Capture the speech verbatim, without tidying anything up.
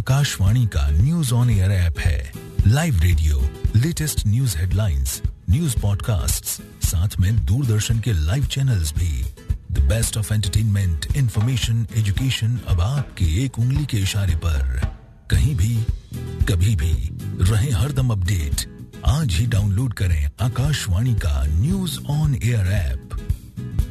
आकाशवाणी का news on air app है। Live radio, latest news headlines, news podcasts, साथ में दूरदर्शन के लाइव चैनल्स भी। The best of entertainment, information, education अब आपके एक उंगली के इशारे पर। कहीं भी, कभी भी, रहे हरदम अपडेट। आज ही डाउनलोड करें आकाशवाणी का न्यूज ऑन एयर ऐप।